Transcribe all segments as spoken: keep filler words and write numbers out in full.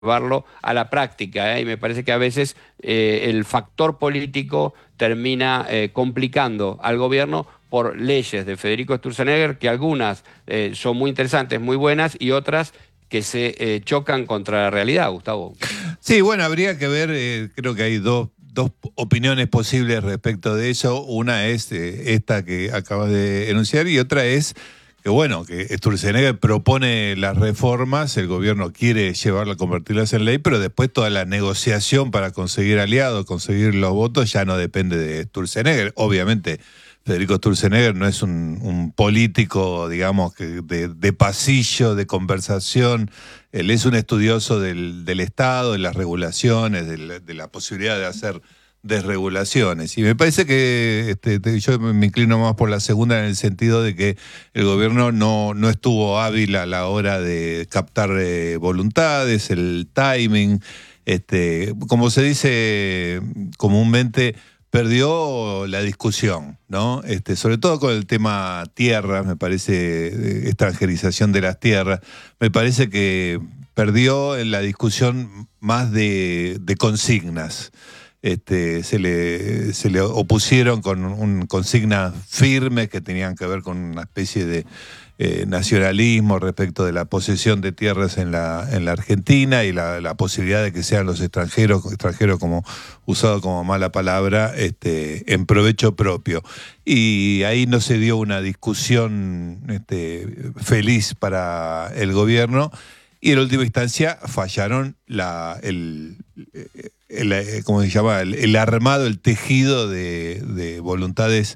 llevarlo a la práctica, ¿eh? Y me parece que a veces eh, el factor político termina eh, complicando al gobierno por leyes de Federico Sturzenegger, que algunas eh, son muy interesantes, muy buenas, y otras que se eh, chocan contra la realidad, Gustavo. Sí, bueno, habría que ver, eh, creo que hay dos, dos opiniones posibles respecto de eso. Una es eh, esta que acabas de enunciar y otra es que, bueno, que Sturzenegger propone las reformas, el gobierno quiere llevarlas, convertirlas en ley, pero después toda la negociación para conseguir aliados, conseguir los votos, ya no depende de Sturzenegger. Obviamente, Federico Sturzenegger no es un, un político, digamos, que de, de pasillo, de conversación. Él es un estudioso del, del Estado, de las regulaciones, de la, de la posibilidad de hacer desregulaciones. Y me parece que este, te- yo me inclino más por la segunda en el sentido de que el gobierno no, no estuvo hábil a la hora de captar eh, voluntades, el timing. Este, como se dice comúnmente, perdió la discusión, ¿no? Este, sobre todo con el tema tierras, me parece, eh, extranjerización de las tierras, me parece que perdió en la discusión más de, de consignas. Este, se le, se le opusieron con un, consignas firmes que tenían que ver con una especie de eh, nacionalismo respecto de la posesión de tierras en la, en la Argentina y la, la posibilidad de que sean los extranjeros, extranjeros como usado como mala palabra, este, en provecho propio. Y ahí no se dio una discusión este, feliz para el gobierno. Y en última instancia fallaron la, el, el, el- ¿cómo se llama? El, el armado, el tejido de, de voluntades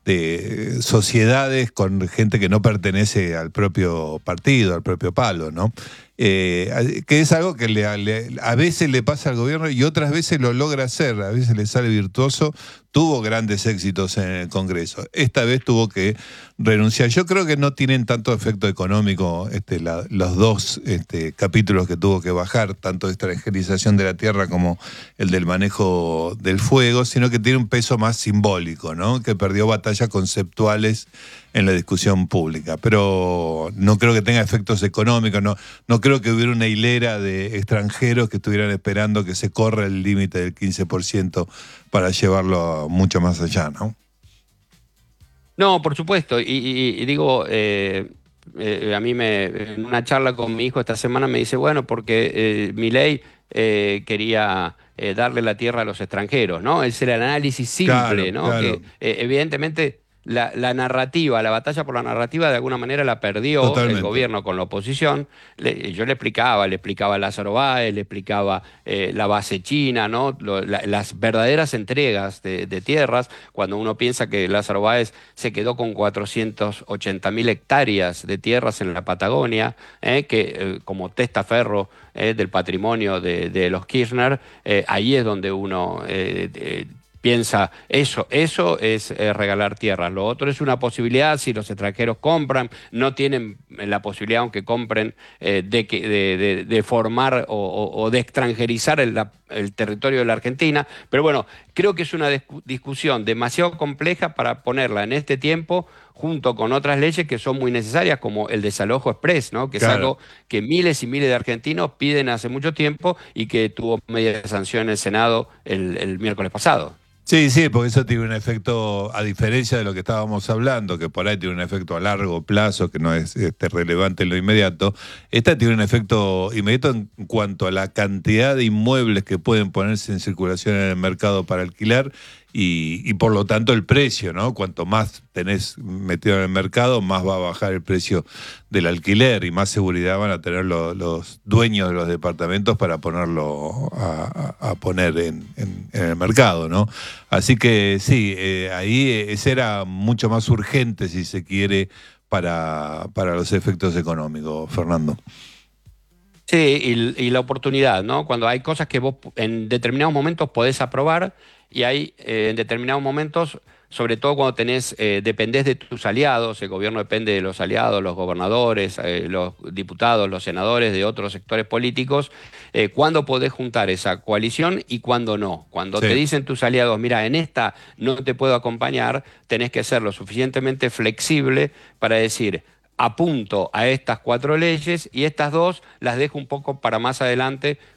de sociedades con gente que no pertenece al propio partido, al propio palo, ¿no? Eh, que es algo que le, le- a veces le pasa al gobierno y otras veces lo logra hacer, a veces le sale virtuoso, tuvo grandes éxitos en el Congreso, esta vez tuvo que renunciar. Yo creo que no tienen tanto efecto económico este, la- los dos este, capítulos que tuvo que bajar, tanto de extranjerización de la tierra como el del manejo del fuego, sino que tiene un peso más simbólico, ¿no? Que perdió batallas conceptuales en la discusión pública, pero no creo que tenga efectos económicos, no, no creo que hubiera una hilera de extranjeros que estuvieran esperando que se corra el límite del quince por ciento para llevarlo mucho más allá, ¿no? No, por supuesto. Y, y- y digo, eh, eh, a mí me, en una charla con mi hijo esta semana me dice, bueno, porque eh, Milei eh, quería eh, darle la tierra a los extranjeros, ¿no? Ese era el análisis simple, Claro, ¿no? Que claro, eh, evidentemente la, la narrativa, la batalla por la narrativa de alguna manera la perdió el totalmente. gobierno con la oposición. Le- yo le explicaba, le explicaba a Lázaro Báez, le explicaba eh, la base china, ¿no? Lo- la- las verdaderas entregas de, de tierras, cuando uno piensa que Lázaro Báez se quedó con cuatrocientas ochenta mil hectáreas de tierras en la Patagonia, eh, que eh, como testaferro eh, del patrimonio de, de los Kirchner, eh, ahí es donde uno eh, eh, piensa, eso, eso es eh, regalar tierras. Lo otro es una posibilidad si los extranjeros compran, no tienen la posibilidad, aunque compren, eh, de, que, de, de- de formar o, o- o de extranjerizar el, la- el territorio de la Argentina. Pero bueno, creo que es una discu- discusión demasiado compleja para ponerla en este tiempo junto con otras leyes que son muy necesarias, como el desalojo express, ¿no? Que es Claro. algo que miles y miles de argentinos piden hace mucho tiempo y que tuvo media sanción en el Senado el el miércoles pasado. Sí, sí, porque eso tiene un efecto, a diferencia de lo que estábamos hablando, que por ahí tiene un efecto a largo plazo, que no es este, relevante en lo inmediato, esta tiene un efecto inmediato en cuanto a la cantidad de inmuebles que pueden ponerse en circulación en el mercado para alquilar y, y por lo tanto el precio, ¿no? Cuanto más tenés metido en el mercado, más va a bajar el precio del alquiler y más seguridad van a tener lo- los dueños de los departamentos para ponerlo a, a- a poner en, en- en el mercado, ¿no? Así que sí, eh, ahí eh, ese era mucho más urgente, si se quiere, para, para los efectos económicos, Fernando. Sí, y, y la oportunidad, ¿no? Cuando hay cosas que vos en determinados momentos podés aprobar y hay eh, en determinados momentos, sobre todo cuando tenés, eh, dependés de tus aliados, el gobierno depende de los aliados, los gobernadores, eh, los diputados, los senadores de otros sectores políticos, eh, cuándo podés juntar esa coalición y cuándo no. Cuando te Sí. dicen tus aliados, mira, en esta no te puedo acompañar, tenés que ser lo suficientemente flexible para decir, apunto a estas cuatro leyes y estas dos las dejo un poco para más adelante